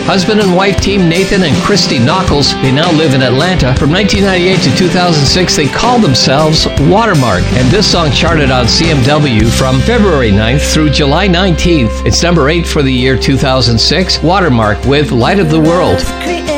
Husband and wife team Nathan and Christy Knuckles, they now live in Atlanta. From 1998 to 2006, they called themselves Watermark, and this song charted on CMW from February 9th through July 19th. It's number 8 for the year 2006, Watermark with Light of the World.